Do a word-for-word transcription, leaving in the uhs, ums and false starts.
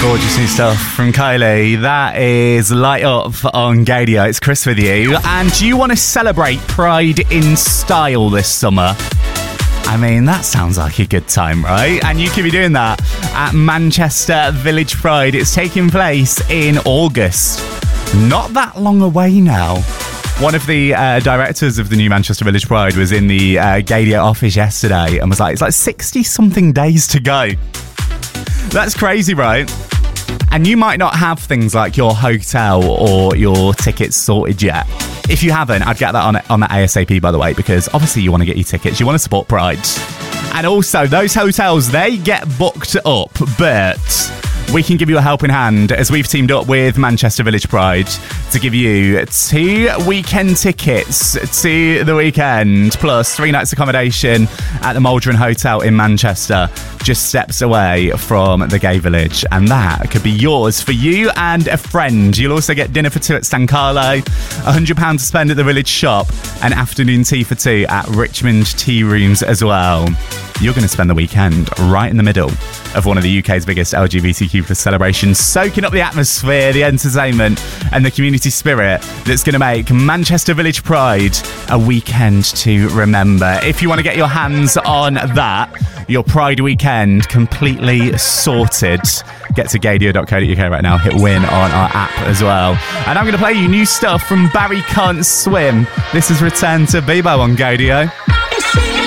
Gorgeous new stuff from Kylie. That is Light Up on Gadio. It's Chris with you. And do you want to celebrate Pride in style this summer? I mean, that sounds like a good time, right? And you could be doing that at Manchester Village Pride. It's taking place in August. Not that long away now. One of the uh, directors of the new Manchester Village Pride was in the uh, Gadio office yesterday and was like, it's like sixty-something days to go. That's crazy, right? And you might not have things like your hotel or your tickets sorted yet. If you haven't, I'd get that on on the ASAP, by the way, because obviously you want to get your tickets. You want to support Pride. And also, those hotels, they get booked up, but we can give you a helping hand as we've teamed up with Manchester Village Pride to give you two weekend tickets to the weekend, plus three nights accommodation at the Maldron Hotel in Manchester, just steps away from the Gay Village. And that could be yours for you and a friend. You'll also get dinner for two at San Carlo, one hundred pounds to spend at the Village Shop, and afternoon tea for two at Richmond Tea Rooms as well. You're going to spend the weekend right in the middle of one of the U K's biggest L G B T Q plus celebrations, soaking up the atmosphere, the entertainment and the community spirit that's going to make Manchester Village Pride a weekend to remember. If you want to get your hands on that, your Pride weekend completely sorted, get to gadio dot co dot uk right now, hit win on our app as well. And I'm going to play you new stuff from Barry Can't Swim. This is Return to Bebo on Gadio.